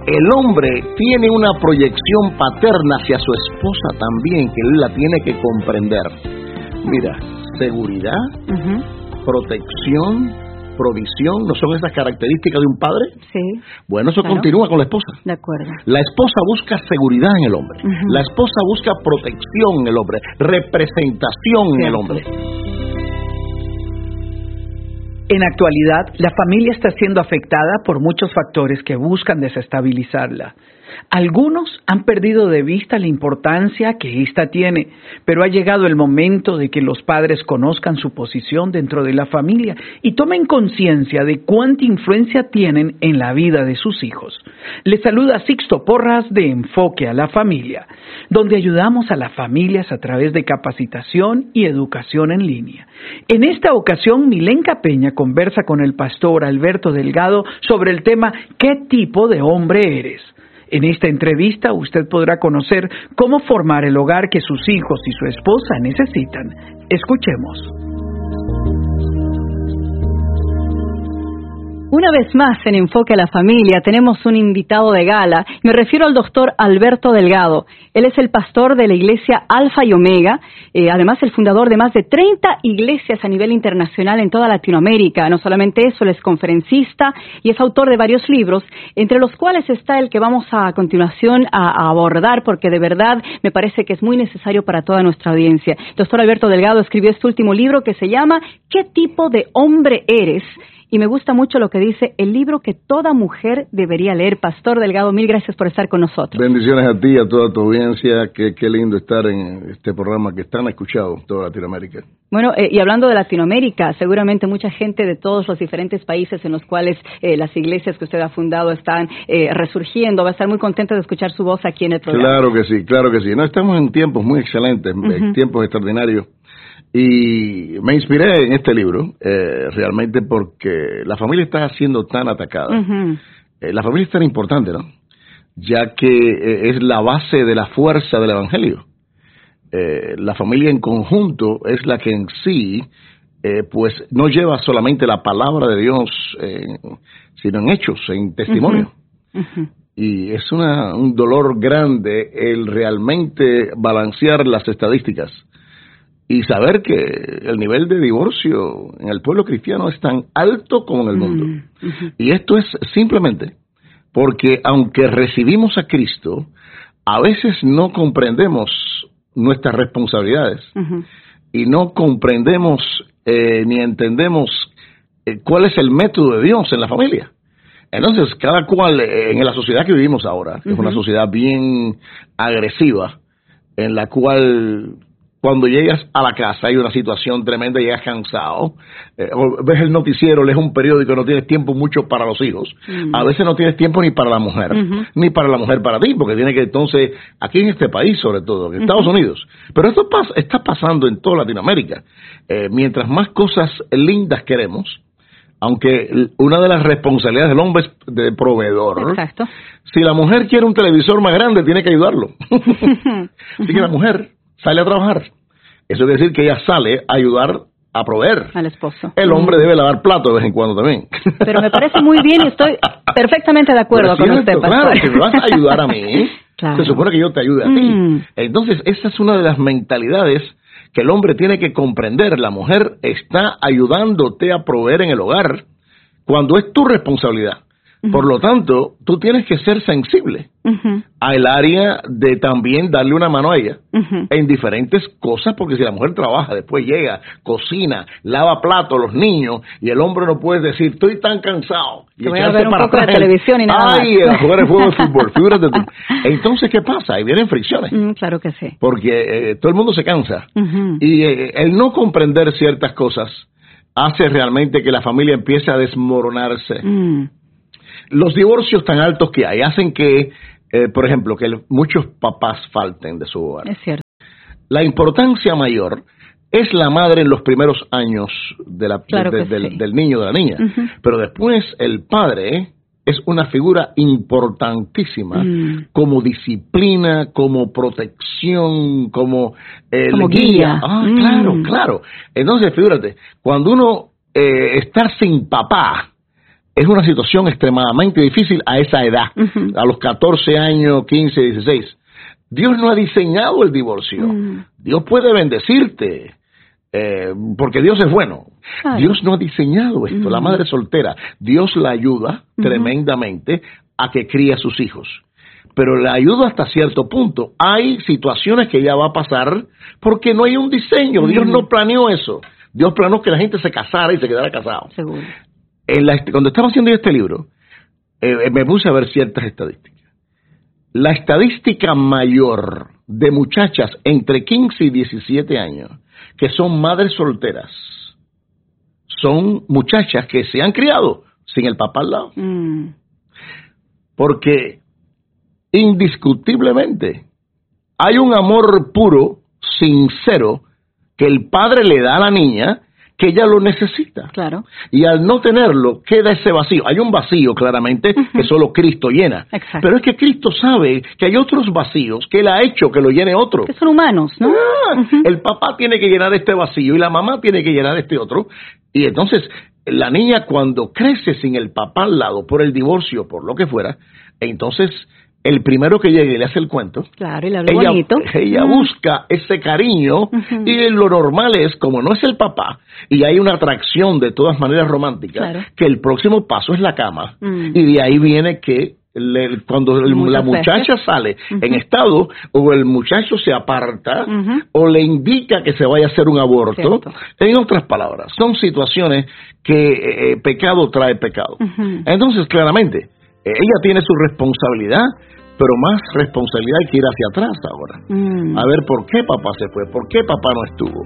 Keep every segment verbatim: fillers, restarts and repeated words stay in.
el hombre tiene una proyección paterna hacia su esposa también, que él la tiene que comprender. Mira, seguridad, uh-huh. protección, provisión, ¿no son esas características de un padre? Sí. Bueno, eso claro. continúa con la esposa. De acuerdo. La esposa busca seguridad en el hombre. Uh-huh. La esposa busca protección en el hombre, representación sí, en el hombre. En actualidad, la familia está siendo afectada por muchos factores que buscan desestabilizarla. Algunos han perdido de vista la importancia que ésta tiene, pero ha llegado el momento de que los padres conozcan su posición dentro de la familia y tomen conciencia de cuánta influencia tienen en la vida de sus hijos. Les saluda Sixto Porras de Enfoque a la Familia, donde ayudamos a las familias a través de capacitación y educación en línea. En esta ocasión, Milenka Peña conversa con el pastor Alberto Delgado sobre el tema ¿qué tipo de hombre eres? En esta entrevista usted podrá conocer cómo formar el hogar que sus hijos y su esposa necesitan. Escuchemos. Una vez más en Enfoque a la Familia tenemos un invitado de gala. Me refiero al doctor Alberto Delgado. Él es el pastor de la iglesia Alfa y Omega, eh, además el fundador de más de treinta iglesias a nivel internacional en toda Latinoamérica. No solamente eso, él es conferencista y es autor de varios libros, entre los cuales está el que vamos a, a continuación a, a abordar, porque de verdad me parece que es muy necesario para toda nuestra audiencia. Doctor Alberto Delgado escribió este último libro que se llama ¿Qué tipo de hombre eres? Y me gusta mucho lo que dice el libro que toda mujer debería leer. Pastor Delgado, mil gracias por estar con nosotros. Bendiciones a ti y a toda tu audiencia. Qué, qué lindo estar en este programa que están escuchado en toda Latinoamérica. Bueno, eh, y hablando de Latinoamérica, seguramente mucha gente de todos los diferentes países en los cuales eh, las iglesias que usted ha fundado están eh, resurgiendo. Va a estar muy contenta de escuchar su voz aquí en el programa. Claro que sí, claro que sí. No, estamos en tiempos muy excelentes, uh-huh. tiempos extraordinarios. Y me inspiré en este libro eh, realmente porque la familia está siendo tan atacada. Uh-huh. Eh, la familia es tan importante, ¿no? Ya que eh, es la base de la fuerza del Evangelio. Eh, la familia en conjunto es la que en sí, eh, pues no lleva solamente la palabra de Dios, eh, sino en hechos, en testimonio. Uh-huh. Uh-huh. Y es una, un dolor grande el realmente balancear las estadísticas. Y saber que el nivel de divorcio en el pueblo cristiano es tan alto como en el mundo. Uh-huh. Y esto es simplemente porque aunque recibimos a Cristo, a veces no comprendemos nuestras responsabilidades. Uh-huh. Y no comprendemos eh, ni entendemos eh, cuál es el método de Dios en la familia. Entonces, cada cual, eh, en la sociedad que vivimos ahora, uh-huh. es una sociedad bien agresiva, en la cual cuando llegas a la casa hay una situación tremenda, llegas cansado, eh, ves el noticiero, lees un periódico, no tienes tiempo mucho para los hijos. Uh-huh. A veces no tienes tiempo ni para la mujer, uh-huh. ni para la mujer para ti, porque tiene que entonces, aquí en este país sobre todo, en uh-huh. Estados Unidos. Pero esto pasa, está pasando en toda Latinoamérica. Eh, mientras más cosas lindas queremos, aunque una de las responsabilidades del hombre es de proveedor. Exacto. Si la mujer quiere un televisor más grande, tiene que ayudarlo. Así que la mujer sale a trabajar. Eso quiere decir que ella sale a ayudar a proveer. Al esposo. El hombre mm. debe lavar platos de vez en cuando también. Pero me parece muy bien y estoy perfectamente de acuerdo con usted, pastor. Claro, si me vas a ayudar a mí, claro. se supone que yo te ayude a ti. Mm. Entonces, esa es una de las mentalidades que el hombre tiene que comprender. La mujer está ayudándote a proveer en el hogar cuando es tu responsabilidad. Uh-huh. Por lo tanto, tú tienes que ser sensible uh-huh. al área de también darle una mano a ella uh-huh. en diferentes cosas, porque si la mujer trabaja, después llega, cocina, lava platos, los niños, y el hombre no puede decir, estoy tan cansado. Y voy a ver un poco de televisión y nada Ay, más. a jugar el juego de fútbol, figúrate tú. Entonces, ¿qué pasa? Ahí vienen fricciones. Mm, claro que sí. Porque eh, todo el mundo se cansa. Uh-huh. Y eh, el no comprender ciertas cosas hace realmente que la familia empiece a desmoronarse. Mm. Los divorcios tan altos que hay hacen que, eh, por ejemplo, que el, muchos papás falten de su hogar. Es cierto. La importancia mayor es la madre en los primeros años de la, claro de, de, sí. del, del niño o de la niña. Uh-huh. Pero después el padre es una figura importantísima mm. como disciplina, como protección, como, eh, como guía. guía. Ah, mm. claro, claro. Entonces, figúrate, cuando uno eh, está sin papá, es una situación extremadamente difícil a esa edad, uh-huh. a los catorce años, quince, dieciséis. Dios no ha diseñado el divorcio. Uh-huh. Dios puede bendecirte, eh, porque Dios es bueno. Claro. Dios no ha diseñado esto. Uh-huh. La madre soltera, Dios la ayuda uh-huh. tremendamente a que críe a sus hijos. Pero la ayuda hasta cierto punto. Hay situaciones que ella va a pasar porque no hay un diseño. Uh-huh. Dios no planeó eso. Dios planeó que la gente se casara y se quedara casado. Seguro. En la, cuando estaba haciendo este libro, eh, me puse a ver ciertas estadísticas. La estadística mayor de muchachas entre quince y diecisiete años que son madres solteras son muchachas que se han criado sin el papá al lado. Mm. Porque indiscutiblemente hay un amor puro, sincero, que el padre le da a la niña, que ella lo necesita. Claro. Y al no tenerlo, queda ese vacío. Hay un vacío, claramente, uh-huh. que solo Cristo llena. Exacto. Pero es que Cristo sabe que hay otros vacíos que Él ha hecho que lo llene otro. Que son humanos, ¿no? Ah, uh-huh. El papá tiene que llenar este vacío y la mamá tiene que llenar este otro. Y entonces, la niña cuando crece sin el papá al lado, por el divorcio, por lo que fuera, entonces el primero que llegue y le hace el cuento, claro, y le habla ella, bonito. ella uh-huh. busca ese cariño uh-huh. y lo normal es, como no es el papá y hay una atracción de todas maneras romántica, claro. que el próximo paso es la cama uh-huh. y de ahí viene que le, cuando el, la muchacha veces. sale uh-huh. en estado o el muchacho se aparta uh-huh. o le indica que se vaya a hacer un aborto. Cierto. En otras palabras, son situaciones que eh, pecado trae pecado. Uh-huh. Entonces, claramente, ella tiene su responsabilidad, pero más responsabilidad hay que ir hacia atrás ahora. Mm. A ver por qué papá se fue, por qué papá no estuvo.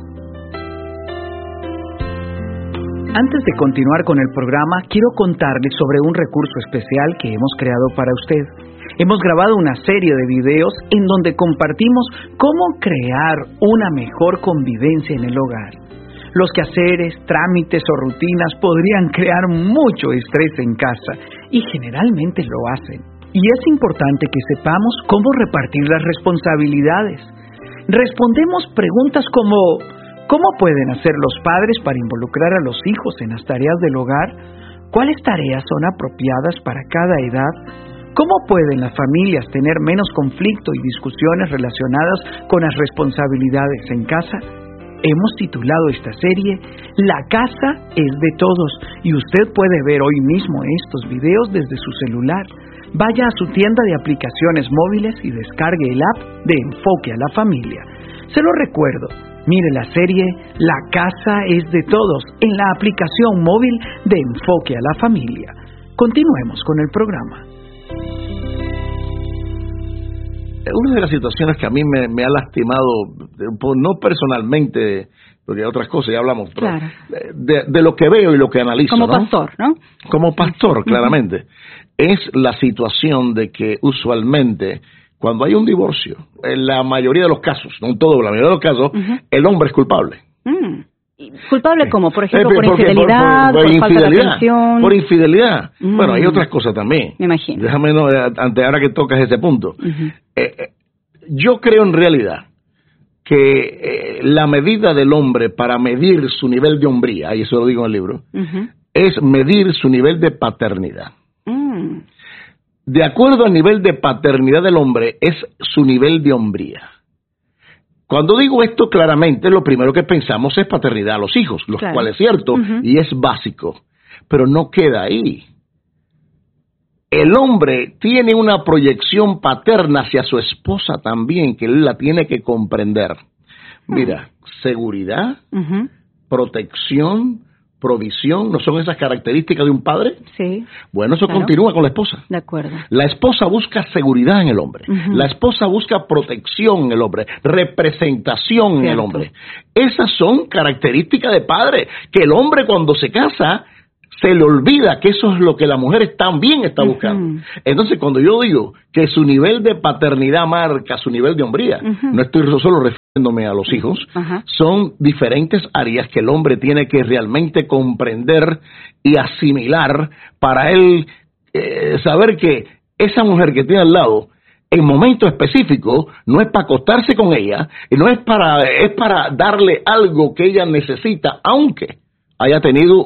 Antes de continuar con el programa, quiero contarles sobre un recurso especial que hemos creado para usted. Hemos grabado una serie de videos en donde compartimos cómo crear una mejor convivencia en el hogar. Los quehaceres, trámites o rutinas podrían crear mucho estrés en casa y generalmente lo hacen. Y es importante que sepamos cómo repartir las responsabilidades. Respondemos preguntas como ¿cómo pueden hacer los padres para involucrar a los hijos en las tareas del hogar? ¿Cuáles tareas son apropiadas para cada edad? ¿Cómo pueden las familias tener menos conflicto y discusiones relacionadas con las responsabilidades en casa? Hemos titulado esta serie La casa es de todos y usted puede ver hoy mismo estos videos desde su celular. Vaya a su tienda de aplicaciones móviles y descargue el app de Enfoque a la Familia. Se lo recuerdo, mire la serie La casa es de todos en la aplicación móvil de Enfoque a la Familia. Continuemos con el programa. Una de las situaciones que a mí me, me ha lastimado, no personalmente, porque hay otras cosas, ya hablamos, pero claro. de, de lo que veo y lo que analizo. Como ¿no? pastor, ¿no? Como pastor, claramente. Uh-huh. Es la situación de que usualmente, cuando hay un divorcio, en la mayoría de los casos, no en todo, en la mayoría de los casos, uh-huh. el hombre es culpable. Uh-huh. ¿Culpable cómo? Por ejemplo, eh, por porque, infidelidad, por, por, por, por infidelidad, falta de atención. Por infidelidad. Mm. Bueno, hay otras cosas también. Me imagino. Déjame, no, ante ahora que tocas ese punto. Uh-huh. Eh, eh, yo creo en realidad que eh, la medida del hombre para medir su nivel de hombría, y eso lo digo en el libro, uh-huh. es medir su nivel de paternidad. Mm. De acuerdo al nivel de paternidad del hombre, es su nivel de hombría. Cuando digo esto claramente, lo primero que pensamos es paternidad a los hijos, lo claro. cual es cierto uh-huh. y es básico, pero no queda ahí. El hombre tiene una proyección paterna hacia su esposa también, que él la tiene que comprender. Mira, uh-huh. seguridad, uh-huh. protección, provisión, ¿no son esas características de un padre? Sí. Bueno, eso claro. continúa con la esposa. De acuerdo. La esposa busca seguridad en el hombre. Uh-huh. La esposa busca protección en el hombre, representación Cierto. en el hombre. Esas son características de padre, que el hombre cuando se casa se le olvida que eso es lo que la mujer también está buscando. Uh-huh. Entonces, cuando yo digo que su nivel de paternidad marca su nivel de hombría, uh-huh. no estoy solo refiriéndome a los hijos, uh-huh. son diferentes áreas que el hombre tiene que realmente comprender y asimilar para él eh, saber que esa mujer que tiene al lado, en momentos específicos, no es para acostarse con ella, y no es para, es para darle algo que ella necesita, aunque haya tenido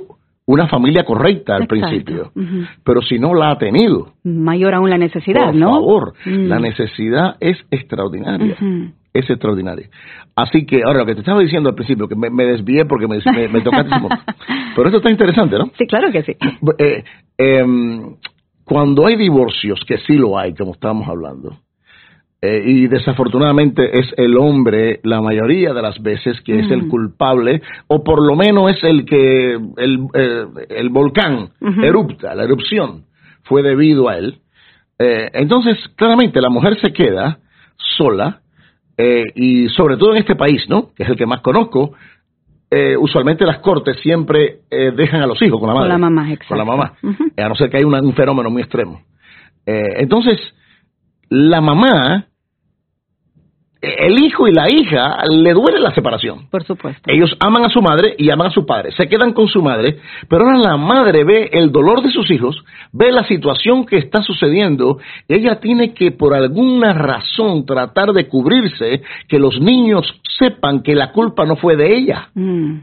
una familia correcta al Exacto. principio, uh-huh. pero si no la ha tenido, mayor aún la necesidad, por ¿no? Por favor, mm. la necesidad es extraordinaria. Uh-huh. Es extraordinaria. Así que, ahora, lo que te estaba diciendo al principio, que me, me desvié porque me, me, me tocaste ese momento. Pero esto está interesante, ¿no? Sí, claro que sí. Eh, eh, cuando hay divorcios, que sí lo hay, como estábamos hablando, eh, y desafortunadamente es el hombre, la mayoría de las veces, que mm. es el culpable, o por lo menos es el que el, eh, el volcán uh-huh. erupta, la erupción fue debido a él. Eh, entonces, claramente, la mujer se queda sola, Eh, y sobre todo en este país, ¿no? Que es el que más conozco, eh, usualmente las cortes siempre eh, dejan a los hijos con la madre. Con la mamá, exacto. Con la mamá, uh-huh. eh, a no ser que haya una, un fenómeno muy extremo. Eh, entonces, la mamá, el hijo y la hija, le duele la separación. Por supuesto. Ellos aman a su madre y aman a su padre. Se quedan con su madre, pero ahora la madre ve el dolor de sus hijos, ve la situación que está sucediendo, y ella tiene que, por alguna razón, tratar de cubrirse, que los niños sepan que la culpa no fue de ella. Mm.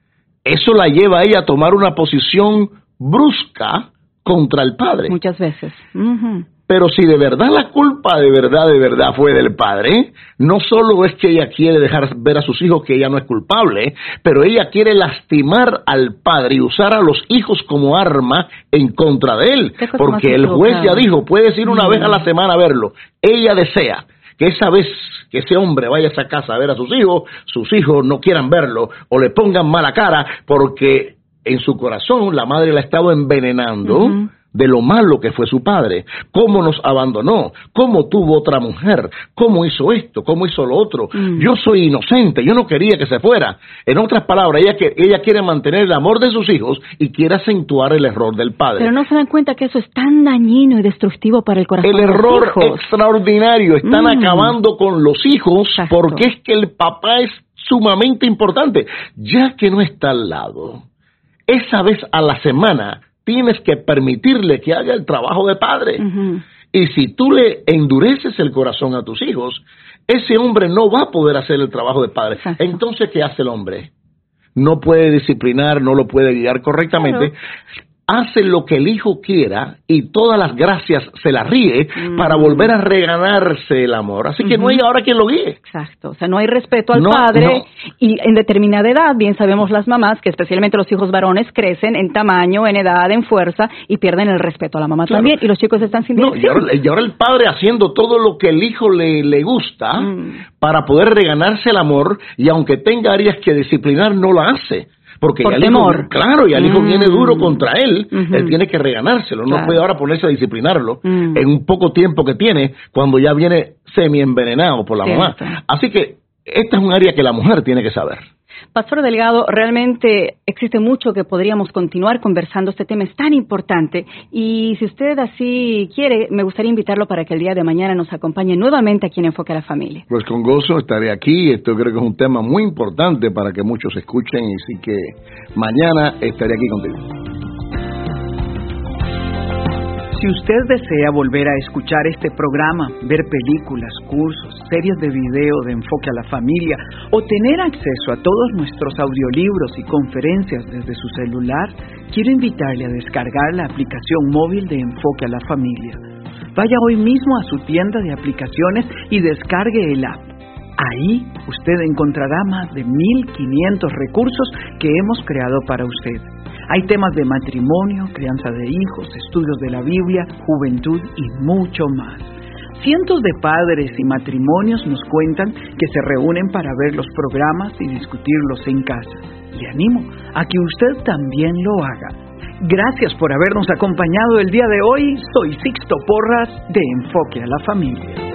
Eso la lleva a ella a tomar una posición brusca contra el padre. Muchas veces. Uh-huh. Pero si de verdad la culpa de verdad, de verdad fue del padre, no solo es que ella quiere dejar ver a sus hijos que ella no es culpable, pero ella quiere lastimar al padre y usar a los hijos como arma en contra de él. Porque el juez ya dijo, puedes ir una mm. vez a la semana a verlo. Ella desea que esa vez que ese hombre vaya a esa casa a ver a sus hijos, sus hijos no quieran verlo o le pongan mala cara porque en su corazón la madre la ha estado envenenando. Uh-huh. De lo malo que fue su padre, cómo nos abandonó, cómo tuvo otra mujer, cómo hizo esto, cómo hizo lo otro. Mm. Yo soy inocente, yo no quería que se fuera. En otras palabras, ella, que, ella quiere mantener el amor de sus hijos y quiere acentuar el error del padre. Pero no se dan cuenta que eso es tan dañino y destructivo para el corazón el de los error hijos. Extraordinario. Están mm. acabando con los hijos. Exacto. Porque es que el papá es sumamente importante. Ya que no está al lado, esa vez a la semana tienes que permitirle que haga el trabajo de padre. Uh-huh. Y si tú le endureces el corazón a tus hijos, ese hombre no va a poder hacer el trabajo de padre. Exacto. Entonces, ¿qué hace el hombre? No puede disciplinar, no lo puede guiar correctamente. Claro. Hace lo que el hijo quiera y todas las gracias se las ríe mm. para volver a reganarse el amor. Así que uh-huh. no hay ahora quien lo guíe. Exacto. O sea, no hay respeto al no, padre. No. Y en determinada edad, bien sabemos las mamás, que especialmente los hijos varones crecen en tamaño, en edad, en fuerza y pierden el respeto a la mamá claro. también. Y los chicos están sin no, y, ahora, y ahora el padre haciendo todo lo que el hijo le, le gusta mm. para poder reganarse el amor y aunque tenga áreas que disciplinar, no la hace. Porque Por ya el temor. hijo, claro, y el hijo mm. viene duro contra él, uh-huh. él tiene que reganárselo, claro. no puede ahora ponerse a disciplinarlo mm. en un poco tiempo que tiene cuando ya viene semi-envenenado por la Cierto. mamá. Así que esta es un área que la mujer tiene que saber. Pastor Delgado, realmente existe mucho que podríamos continuar conversando. Este tema es tan importante y si usted así quiere, me gustaría invitarlo para que el día de mañana nos acompañe nuevamente aquí en Enfoque a la Familia. Pues con gozo estaré aquí. Esto creo que es un tema muy importante para que muchos escuchen y así que mañana estaré aquí contigo. Si usted desea volver a escuchar este programa, ver películas, cursos, series de video de Enfoque a la Familia o tener acceso a todos nuestros audiolibros y conferencias desde su celular, quiero invitarle a descargar la aplicación móvil de Enfoque a la Familia. Vaya hoy mismo a su tienda de aplicaciones y descargue el app. Ahí usted encontrará más de mil quinientos recursos que hemos creado para usted. Hay temas de matrimonio, crianza de hijos, estudios de la Biblia, juventud y mucho más. Cientos de padres y matrimonios nos cuentan que se reúnen para ver los programas y discutirlos en casa. Le animo a que usted también lo haga. Gracias por habernos acompañado el día de hoy. Soy Sixto Porras de Enfoque a la Familia.